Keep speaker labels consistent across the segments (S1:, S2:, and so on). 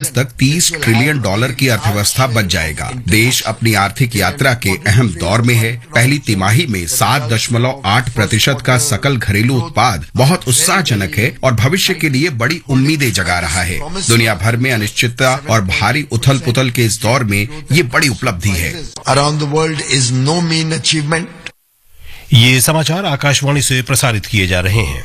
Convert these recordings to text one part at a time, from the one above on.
S1: 2050 तक $30 ट्रिलियन की अर्थव्यवस्था बन जाएगा। देश अपनी आर्थिक यात्रा के अहम दौर में है। पहली तिमाही में 7.8% का सकल घरेलू उत्पाद बहुत उत्साहजनक है और भविष्य के लिए बड़ी उम्मीदें जगा रहा है। दुनिया भर में अनिश्चितता और भारी उथल पुथल के इस दौर में ये बड़ी उपलब्धि है।
S2: Around the world is no mean achievement.
S3: ये समाचार आकाशवाणी से प्रसारित किए जा रहे हैं।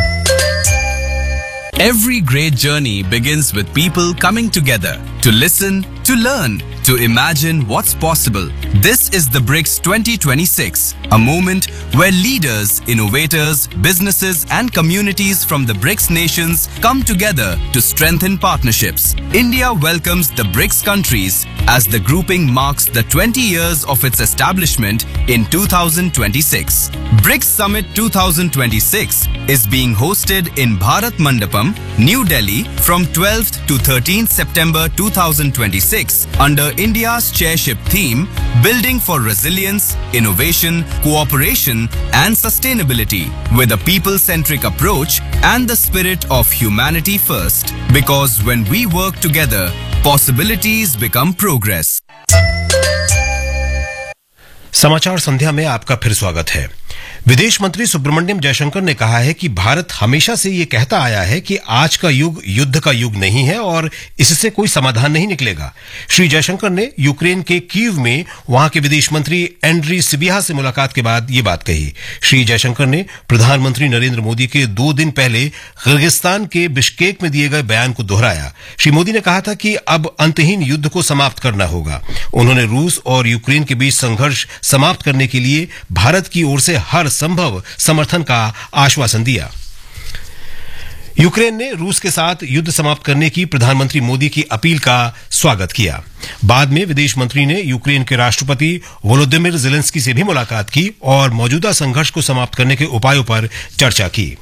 S4: Every great journey begins with people coming together to listen, to learn, to imagine what's possible. This is the BRICS 2026, a moment where leaders, innovators, businesses and communities from the BRICS nations come together to strengthen partnerships. India welcomes the BRICS countries as the grouping marks the 20 years of its establishment in 2026. BRICS Summit 2026 is being hosted in Bharat Mandapam, New Delhi from 12th to 13th September 2026 under India's chairship theme Building for Resilience, Innovation, Cooperation and Sustainability with a people-centric approach and the spirit of humanity first. Because when we work together, possibilities become progress.
S3: समाचार संध्या में आपका फिर स्वागत है। विदेश मंत्री सुब्रमण्यम जयशंकर ने कहा है कि भारत हमेशा से ये कहता आया है कि आज का युग युद्ध का युग नहीं है और इससे कोई समाधान नहीं निकलेगा। श्री जयशंकर ने यूक्रेन के कीव में वहां के विदेश मंत्री एंड्री सिबिहा से मुलाकात के बाद ये बात कही। श्री जयशंकर ने प्रधानमंत्री नरेंद्र मोदी के 2 दिन पहले किर्गिस्तान के बिश्केक में दिए गए बयान को दोहराया। श्री मोदी ने कहा था कि अब अंतहीन युद्ध को समाप्त करना होगा। उन्होंने रूस और यूक्रेन के बीच संघर्ष समाप्त करने के लिए भारत की ओर से हर संभव समर्थन का आश्वासन दिया। यूक्रेन ने रूस के साथ युद्ध समाप्त करने की प्रधानमंत्री मोदी की अपील का स्वागत किया। बाद में विदेश मंत्री ने यूक्रेन के राष्ट्रपति वोलोदिमिर ज़ेलेंस्की से भी मुलाकात की और मौजूदा संघर्ष को समाप्त करने के उपायों पर चर्चा की।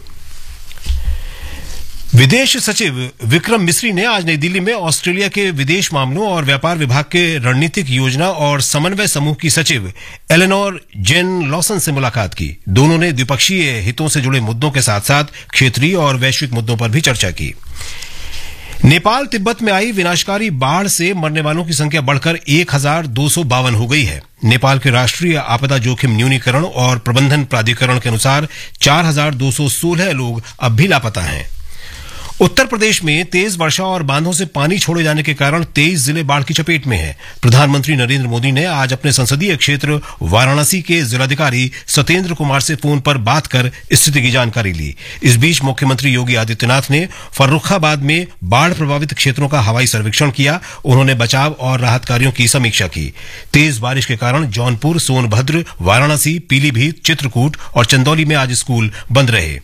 S3: विदेश सचिव विक्रम मिस्री ने आज नई दिल्ली में ऑस्ट्रेलिया के विदेश मामलों और व्यापार विभाग के रणनीतिक योजना और समन्वय समूह की सचिव एलेनोर जेन लॉसन से मुलाकात की। दोनों ने द्विपक्षीय हितों से जुड़े मुद्दों के साथ साथ क्षेत्रीय और वैश्विक मुद्दों पर भी चर्चा की। नेपाल तिब्बत में आई विनाशकारी बाढ़ से मरने वालों की संख्या बढ़कर 1252 हो गई है। नेपाल के राष्ट्रीय आपदा जोखिम न्यूनीकरण और प्रबंधन प्राधिकरण के अनुसार 4216 लोग अब भी लापता हैं। उत्तर प्रदेश में तेज वर्षा और बांधों से पानी छोड़े जाने के कारण 23 जिले बाढ़ की चपेट में हैं। प्रधानमंत्री नरेंद्र मोदी ने आज अपने संसदीय क्षेत्र वाराणसी के जिलाधिकारी सत्येंद्र कुमार से फोन पर बात कर स्थिति की जानकारी ली। इस बीच मुख्यमंत्री योगी आदित्यनाथ ने फर्रुखाबाद में बाढ़ प्रभावित क्षेत्रों का हवाई सर्वेक्षण किया। उन्होंने बचाव और राहत कार्यों की समीक्षा की। तेज बारिश के कारण जौनपुर, सोनभद्र, वाराणसी, पीलीभीत, चित्रकूट और चंदौली में आज स्कूल बंद रहे।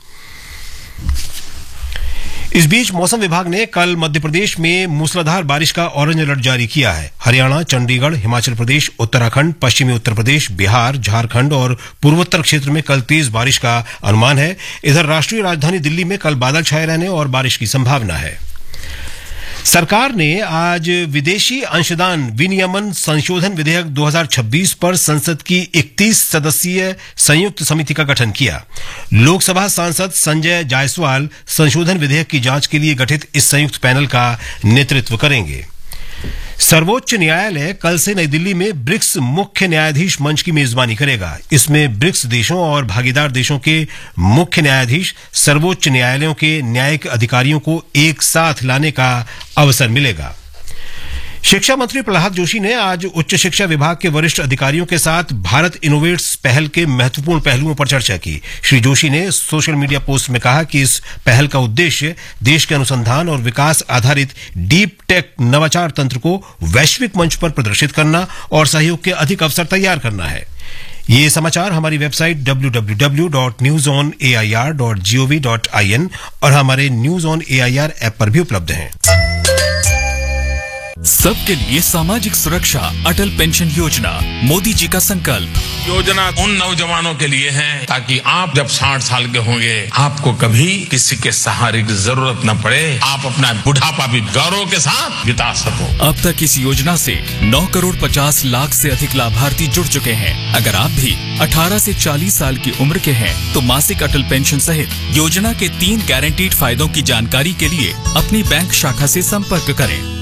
S3: इस बीच मौसम विभाग ने कल मध्य प्रदेश में मूसलाधार बारिश का ऑरेंज अलर्ट जारी किया है। हरियाणा, चंडीगढ़, हिमाचल प्रदेश, उत्तराखंड, पश्चिमी उत्तर प्रदेश, बिहार, झारखंड और पूर्वोत्तर क्षेत्र में कल तेज बारिश का अनुमान है। इधर राष्ट्रीय राजधानी दिल्ली में कल बादल छाए रहने और बारिश की संभावना है। सरकार ने आज विदेशी अंशदान विनियमन संशोधन विधेयक 2026 पर संसद की 31 सदस्यीय संयुक्त समिति का गठन किया। लोकसभा सांसद संजय जायसवाल संशोधन विधेयक की जांच के लिए गठित इस संयुक्त पैनल का नेतृत्व करेंगे। सर्वोच्च न्यायालय कल से नई दिल्ली में ब्रिक्स मुख्य न्यायाधीश मंच की मेजबानी करेगा। इसमें ब्रिक्स देशों और भागीदार देशों के मुख्य न्यायाधीश, सर्वोच्च न्यायालयों के न्यायिक अधिकारियों को एक साथ लाने का अवसर मिलेगा। शिक्षा मंत्री प्रहलाद जोशी ने आज उच्च शिक्षा विभाग के वरिष्ठ अधिकारियों के साथ भारत इनोवेट्स पहल के महत्वपूर्ण पहलुओं पर चर्चा की। श्री जोशी ने सोशल मीडिया पोस्ट में कहा कि इस पहल का उद्देश्य देश के अनुसंधान और विकास आधारित डीप टेक नवाचार तंत्र को वैश्विक मंच पर प्रदर्शित करना और सहयोग के अधिक अवसर तैयार करना है। ये समाचार हमारी वेबसाइट www.newsonair.gov.in और हमारे न्यूज ऑन एआईआर ऐप पर भी उपलब्ध हैं।
S5: सबके लिए सामाजिक सुरक्षा, अटल पेंशन योजना, मोदी जी का संकल्प।
S6: योजना उन नौजवानों के लिए है ताकि आप जब 60 साल के होंगे आपको कभी किसी के सहारे की जरूरत न पड़े, आप अपना बुढ़ापा भी गौरव के साथ बिता सको।
S5: अब तक इस योजना से 9,50,00,000 से अधिक लाभार्थी जुड़ चुके हैं। अगर आप भी 18 से 40 साल की उम्र के हैं तो मासिक अटल पेंशन सहित योजना के 3 गारंटीड फायदों की जानकारी के लिए अपनी बैंक शाखा से संपर्क करें।